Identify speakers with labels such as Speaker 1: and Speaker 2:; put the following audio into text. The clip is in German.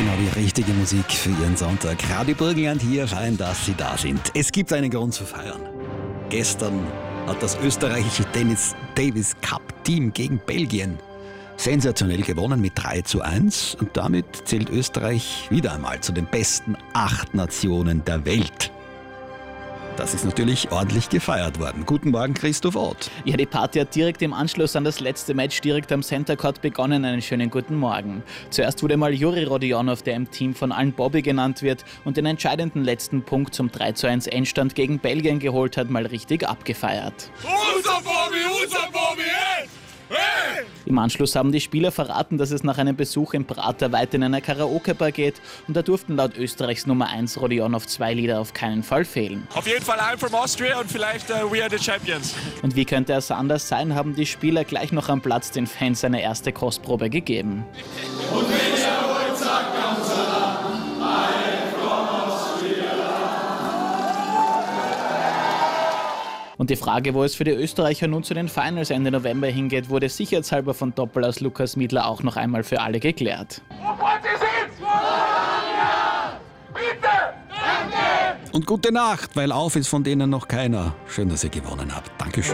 Speaker 1: Genau die richtige Musik für Ihren Sonntag. Radio Burgenland hier, fein, dass Sie da sind. Es gibt einen Grund zu feiern. Gestern hat das österreichische Tennis Davis Cup Team gegen Belgien sensationell gewonnen mit 3:1 und damit zählt Österreich wieder einmal zu den besten 8 Nationen der Welt. Das ist natürlich ordentlich gefeiert worden. Guten Morgen, Christoph Ott.
Speaker 2: Ja, die Party hat direkt im Anschluss an das letzte Match direkt am Center Court begonnen. Einen schönen guten Morgen. Zuerst wurde mal Juri Rodionov, der im Team von allen Bobby genannt wird und den entscheidenden letzten Punkt zum 3:1 Endstand gegen Belgien geholt hat, mal richtig abgefeiert.
Speaker 3: Unser Bobby, hey! Hey!
Speaker 2: Im Anschluss haben die Spieler verraten, dass es nach einem Besuch im Prater weiter in einer Karaoke-Bar geht und da durften laut Österreichs Nummer 1 Rodionov 2 Lieder auf keinen Fall fehlen.
Speaker 3: Auf jeden Fall I'm from Austria und vielleicht We are the Champions.
Speaker 2: Und wie könnte es anders sein, haben die Spieler gleich noch am Platz den Fans eine erste Kostprobe gegeben.
Speaker 3: Und wenn ihr wollt, sagt ganz I'm from Austria.
Speaker 2: Und die Frage, wo es für die Österreicher nun zu den Finals Ende November hingeht, wurde sicherheitshalber von Doppelass Lukas Miedler auch noch einmal für alle geklärt.
Speaker 3: Wovon Sie sind? Bitte! Danke!
Speaker 1: Und gute Nacht, weil auf ist von denen noch keiner. Schön, dass ihr gewonnen habt. Dankeschön.